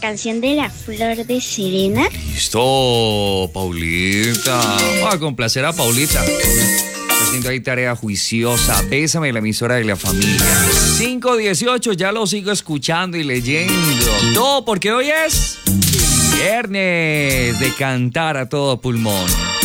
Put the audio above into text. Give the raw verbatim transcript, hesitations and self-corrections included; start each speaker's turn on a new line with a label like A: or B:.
A: canción de La Flor de Serena.
B: Listo, Paulita. Voy a complacer a Paulita. Está haciendo ahí tarea juiciosa. Bésame, la emisora de la familia. cinco dieciocho, ya lo sigo escuchando y leyendo. Todo porque hoy es viernes de cantar a todo pulmón.